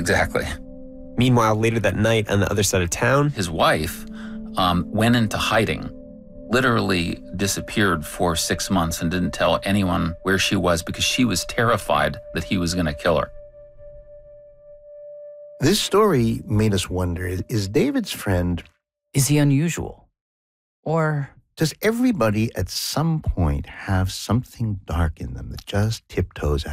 Exactly. Meanwhile, later that night on the other side of town, His wife went into hiding, literally disappeared for 6 months and didn't tell anyone where she was because she was terrified that he was going to kill her. This story made us wonder, is David's friend, Is he unusual? Or does everybody at some point have something dark in them that just tiptoes